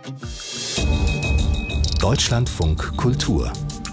Deutschlandfunk Kultur.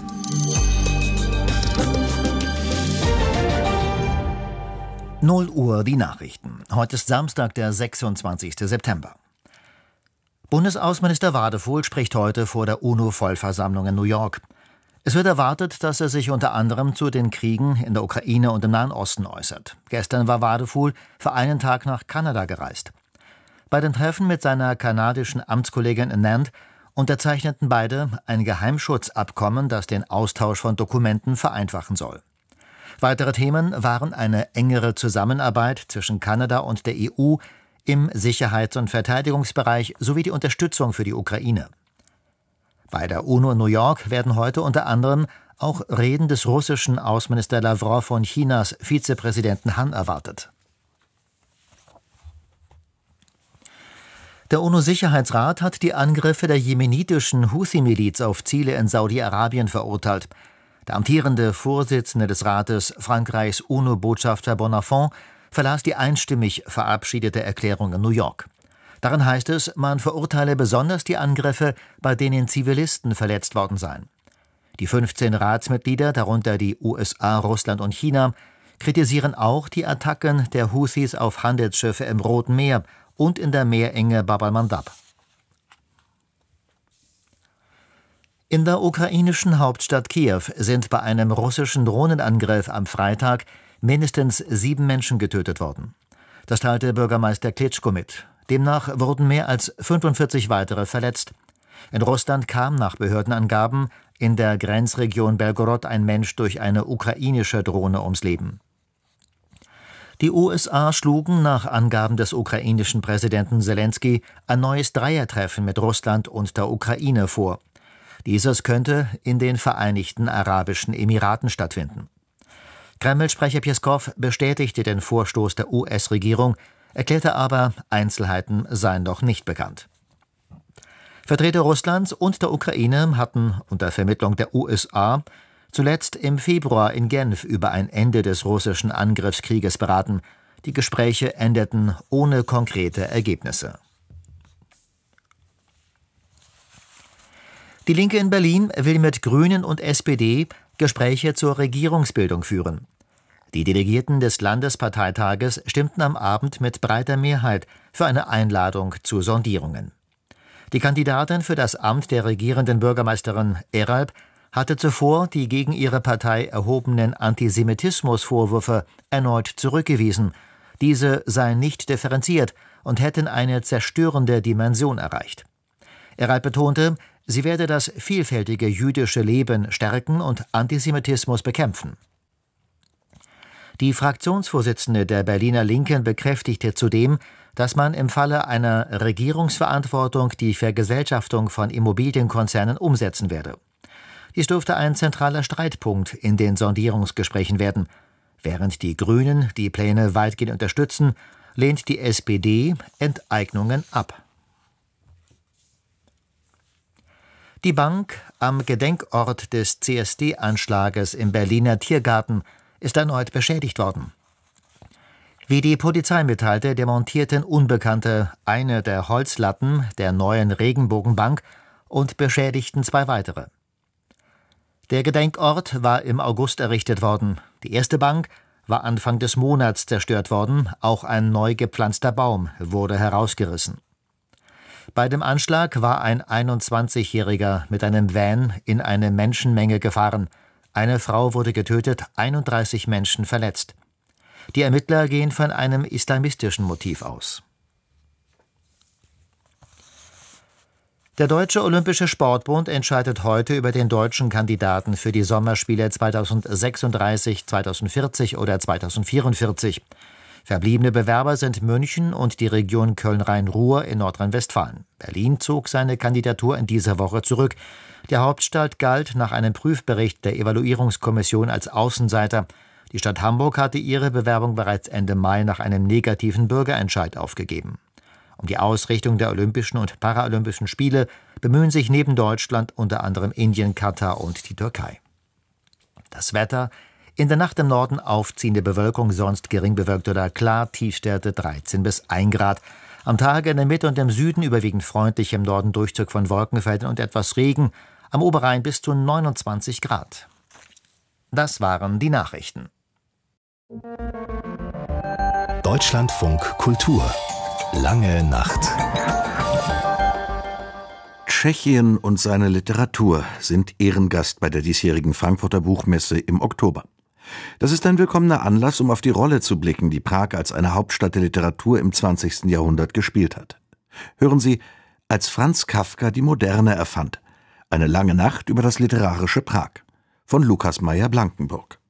Null Uhr die Nachrichten. Heute ist Samstag, der 26. September. Bundesaußenminister Wadefuhl spricht heute vor der UNO-Vollversammlung in New York. Es wird erwartet, dass er sich unter anderem zu den Kriegen in der Ukraine und im Nahen Osten äußert. Gestern war Wadefuhl für einen Tag nach Kanada gereist. Bei dem Treffen mit seiner kanadischen Amtskollegin Nand unterzeichneten beide ein Geheimschutzabkommen, das den Austausch von Dokumenten vereinfachen soll. Weitere Themen waren eine engere Zusammenarbeit zwischen Kanada und der EU im Sicherheits- und Verteidigungsbereich sowie die Unterstützung für die Ukraine. Bei der UNO in New York werden heute unter anderem auch Reden des russischen Außenminister Lawrow und Chinas Vizepräsidenten Han erwartet. Der UNO-Sicherheitsrat hat die Angriffe der jemenitischen Houthi-Miliz auf Ziele in Saudi-Arabien verurteilt. Der amtierende Vorsitzende des Rates, Frankreichs UNO-Botschafter Bonnafont, verlas die einstimmig verabschiedete Erklärung in New York. Darin heißt es, man verurteile besonders die Angriffe, bei denen Zivilisten verletzt worden seien. Die 15 Ratsmitglieder, darunter die USA, Russland und China, kritisieren auch die Attacken der Houthis auf Handelsschiffe im Roten Meer und in der Meerenge Bab al-Mandab. In der ukrainischen Hauptstadt Kiew sind bei einem russischen Drohnenangriff am Freitag mindestens 7 Menschen getötet worden. Das teilte Bürgermeister Klitschko mit. Demnach wurden mehr als 45 weitere verletzt. In Russland kam nach Behördenangaben in der Grenzregion Belgorod ein Mensch durch eine ukrainische Drohne ums Leben. Die USA schlugen nach Angaben des ukrainischen Präsidenten Selenskyj ein neues Dreiertreffen mit Russland und der Ukraine vor. Dieses könnte in den Vereinigten Arabischen Emiraten stattfinden. Kreml-Sprecher Pjeskow bestätigte den Vorstoß der US-Regierung, erklärte aber, Einzelheiten seien noch nicht bekannt. Vertreter Russlands und der Ukraine hatten unter Vermittlung der USA zuletzt im Februar in Genf über ein Ende des russischen Angriffskrieges beraten. Die Gespräche endeten ohne konkrete Ergebnisse. Die Linke in Berlin will mit Grünen und SPD Gespräche zur Regierungsbildung führen. Die Delegierten des Landesparteitages stimmten am Abend mit breiter Mehrheit für eine Einladung zu Sondierungen. Die Kandidatin für das Amt der regierenden Bürgermeisterin Eralp hatte zuvor die gegen ihre Partei erhobenen Antisemitismusvorwürfe erneut zurückgewiesen. Diese seien nicht differenziert und hätten eine zerstörende Dimension erreicht. Eralp betonte, sie werde das vielfältige jüdische Leben stärken und Antisemitismus bekämpfen. Die Fraktionsvorsitzende der Berliner Linken bekräftigte zudem, dass man im Falle einer Regierungsverantwortung die Vergesellschaftung von Immobilienkonzernen umsetzen werde. Dies dürfte ein zentraler Streitpunkt in den Sondierungsgesprächen werden. Während die Grünen die Pläne weitgehend unterstützen, lehnt die SPD Enteignungen ab. Die Bank am Gedenkort des CSD-Anschlages im Berliner Tiergarten ist erneut beschädigt worden. Wie die Polizei mitteilte, demontierten Unbekannte eine der Holzlatten der neuen Regenbogenbank und beschädigten 2 weitere. Der Gedenkort war im August errichtet worden. Die erste Bank war Anfang des Monats zerstört worden. Auch ein neu gepflanzter Baum wurde herausgerissen. Bei dem Anschlag war ein 21-Jähriger mit einem Van in eine Menschenmenge gefahren. Eine Frau wurde getötet, 31 Menschen verletzt. Die Ermittler gehen von einem islamistischen Motiv aus. Der Deutsche Olympische Sportbund entscheidet heute über den deutschen Kandidaten für die Sommerspiele 2036, 2040 oder 2044. Verbliebene Bewerber sind München und die Region Köln-Rhein-Ruhr in Nordrhein-Westfalen. Berlin zog seine Kandidatur in dieser Woche zurück. Die Hauptstadt galt nach einem Prüfbericht der Evaluierungskommission als Außenseiter. Die Stadt Hamburg hatte ihre Bewerbung bereits Ende Mai nach einem negativen Bürgerentscheid aufgegeben. Um die Ausrichtung der Olympischen und Paralympischen Spiele bemühen sich neben Deutschland unter anderem Indien, Katar und die Türkei. Das Wetter: in der Nacht im Norden aufziehende Bewölkung, sonst gering bewölkt oder klar, Tiefstwerte 13 bis 1 Grad. Am Tage in der Mitte und im Süden überwiegend freundlich, im Norden Durchzug von Wolkenfeldern und etwas Regen, am Oberrhein bis zu 29 Grad. Das waren die Nachrichten. Deutschlandfunk Kultur. Lange Nacht. Tschechien und seine Literatur sind Ehrengast bei der diesjährigen Frankfurter Buchmesse im Oktober. Das ist ein willkommener Anlass, um auf die Rolle zu blicken, die Prag als eine Hauptstadt der Literatur im 20. Jahrhundert gespielt hat. Hören Sie, als Franz Kafka die Moderne erfand. Eine lange Nacht über das literarische Prag von Lukas Meyer-Blankenburg.